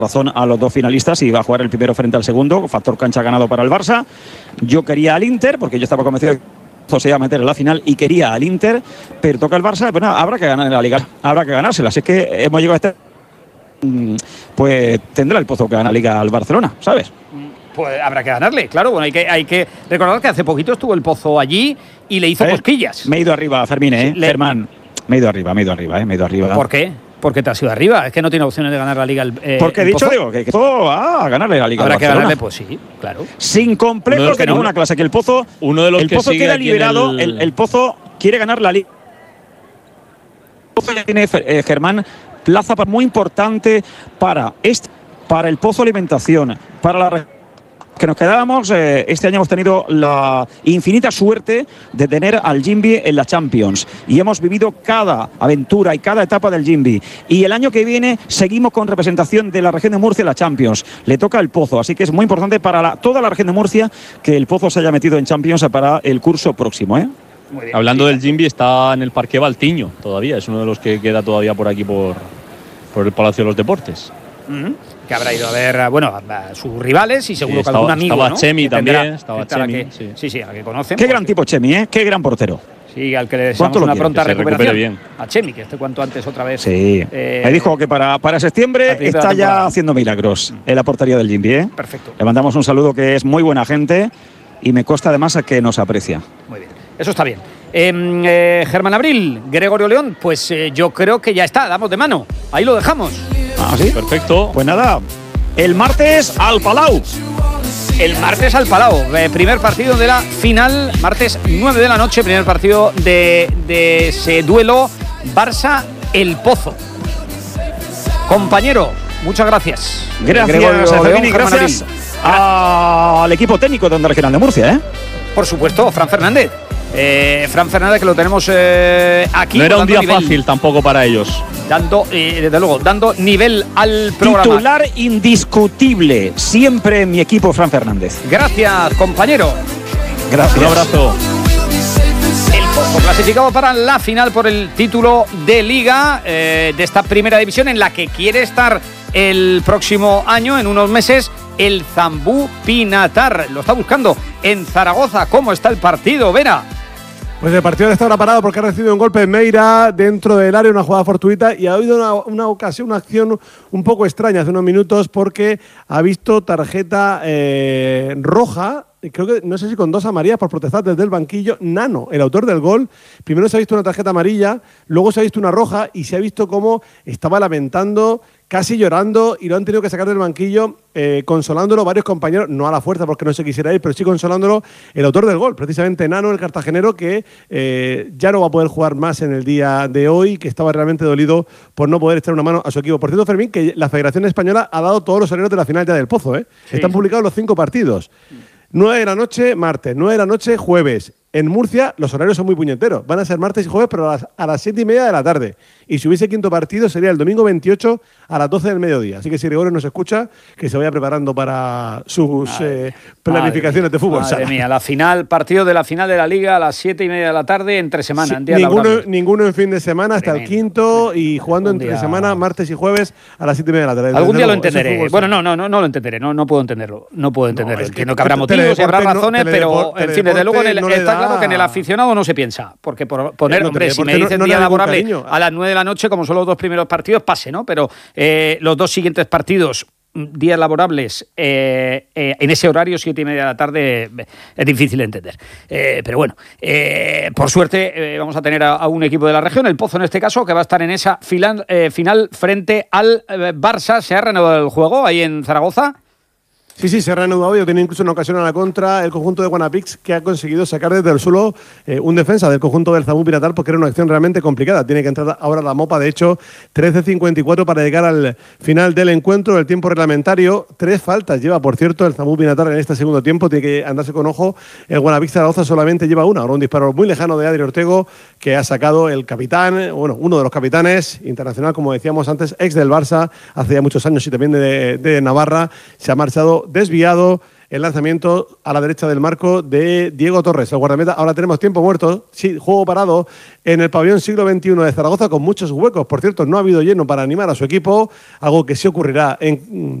razón a los dos finalistas y va a jugar el primero frente al segundo, factor cancha ganado para el Barça. Yo quería al Inter porque yo estaba convencido de que se iba a meter en la final y quería al Inter, pero toca el Barça, pero nada, habrá que ganar en la Liga, habrá que ganársela. Así es que hemos llegado a pues tendrá el Pozo que gana la Liga al Barcelona, ¿sabes? Pues habrá que ganarle, claro. Bueno, hay que recordar que hace poquito estuvo el Pozo allí y le hizo cosquillas. Me he ido arriba, Fermín, Sí, Germán. Me he ido arriba. ¿Por qué? Porque te has ido arriba. Es que no tiene opciones de ganar la Liga. Porque he dicho, digo, que todo va a ganarle la Liga. Habrá que ganarle, pues sí, claro. Sin complejos de ninguna clase. Que el Pozo, uno de los el que Pozo sigue queda aquí liberado. El Pozo quiere ganar la Liga. El Pozo ya tiene, Germán, plaza muy importante para el Pozo Alimentación, para la que nos quedábamos. Este año hemos tenido la infinita suerte de tener al Jimby en la Champions y hemos vivido cada aventura y cada etapa del Jimby, y el año que viene seguimos con representación de la región de Murcia en la Champions. Le toca el Pozo, así que es muy importante para toda la región de Murcia que el Pozo se haya metido en Champions para el curso próximo, ¿eh? Muy bien. Hablando del Jimby, está en el Parque Valtiño todavía, es uno de los que queda todavía por aquí por el Palacio de los Deportes. Que habrá ido a ver, bueno, a sus rivales y seguro que algún amigo, estaba ¿no? Chemi también, estaba Chemi, sí, al que conocen. Qué gran tipo Chemi, ¿eh? Qué gran portero. Sí, al que le deseamos una pronta recuperación. Bien. A Chemi, que esté cuanto antes otra vez. Sí, me dijo que para septiembre está ya haciendo milagros en la portería del Jimby, ¿eh? Perfecto. Le mandamos un saludo, que es muy buena gente y me consta además a que nos aprecia. Muy bien, eso está bien. Germán Abril, Gregorio León, pues yo creo que ya está, damos de mano. Ahí lo dejamos. Ah, sí, perfecto. Pues nada, el martes al Palau. El martes al Palau, primer partido de la final, martes 9 de la noche, primer partido de ese duelo Barça-El Pozo. Compañero, muchas gracias. Gracias, Fermín, y gracias al equipo técnico de Onda Regional de Murcia, ¿eh? Por supuesto, Fran Fernández. Fran Fernández, que lo tenemos aquí. No era un día fácil tampoco para ellos. Desde luego, dando nivel al programa. Titular indiscutible, siempre en mi equipo, Fran Fernández. Gracias, compañero. Gracias. Un abrazo. El Pozo clasificado para la final por el título de Liga de esta primera división, en la que quiere estar el próximo año, en unos meses, el Zambú Pinatar. Lo está buscando en Zaragoza. ¿Cómo está el partido, Vera? Pues el partido está ahora parado porque ha recibido un golpe en Meira dentro del área, una jugada fortuita, y ha habido una ocasión, una acción un poco extraña hace unos minutos, porque ha visto tarjeta roja, creo que no sé si con 2 amarillas por protestar desde el banquillo. Nano, el autor del gol, primero se ha visto una tarjeta amarilla, luego se ha visto una roja y se ha visto cómo estaba lamentando, casi llorando, y lo han tenido que sacar del banquillo, consolándolo varios compañeros, no a la fuerza porque no se quisiera ir, pero sí consolándolo el autor del gol, precisamente Nano, el cartagenero, que ya no va a poder jugar más en el día de hoy, que estaba realmente dolido por no poder echar una mano a su equipo. Por cierto, Fermín, que la Federación Española ha dado todos los horarios de la final ya del Pozo, ¿eh? Sí. Están publicados los 5 partidos. 9 de la noche, martes. 9 de la noche, jueves. En Murcia los horarios son muy puñeteros. Van a ser martes y jueves, pero a las 7:30 de la tarde. Y si hubiese quinto partido, sería el domingo 28 a las 12 del mediodía. Así que si Gregorio nos escucha, que se vaya preparando para sus planificaciones de fútbol. Madre mía, la final, partido de la final de la Liga a las 7:30 de la tarde, entre semana. Sí, ninguno en fin de semana, hasta el quinto, y jugando entre semana, martes y jueves a las 7:30 de la tarde. Algún día lo entenderé. Bueno, no lo entenderé. No puedo entenderlo. No puedo entenderlo. Entiendo que habrá motivos y habrá razones, pero en fin, desde luego está claro que en el aficionado no se piensa. Porque por poner, hombre, si me dicen día laborable a las 9 de la noche, como son los 2 primeros partidos, pase, ¿no? Pero los 2 siguientes partidos, días laborables, en ese horario, 7:30 de la tarde, es difícil de entender. Pero bueno, por suerte vamos a tener a un equipo de la región, el Pozo en este caso, que va a estar en esa final frente al Barça. ¿Se ha reanudado el juego ahí en Zaragoza? Sí, se ha reanudado. Yo tenía incluso una ocasión a la contra el conjunto de Guanapix, que ha conseguido sacar desde el suelo un defensa del conjunto del Zambú Pinatar, porque era una acción realmente complicada. Tiene que entrar ahora la Mopa. De hecho, 13:54 para llegar al final del encuentro, el tiempo reglamentario. 3 faltas lleva, por cierto, el Zambú Pinatar en este segundo tiempo. Tiene que andarse con ojo. El Guanapix Zaragoza solamente lleva una. Ahora un disparo muy lejano de Adri Ortego, que ha sacado el capitán, uno de los capitanes internacional, como decíamos antes, ex del Barça, hace ya muchos años, y también de Navarra. Se ha marchado desviado el lanzamiento a la derecha del marco de Diego Torres, el guardameta. Ahora tenemos tiempo muerto, sí, juego parado en el pabellón siglo XXI de Zaragoza con muchos huecos. Por cierto, no ha habido lleno para animar a su equipo, algo que sí ocurrirá en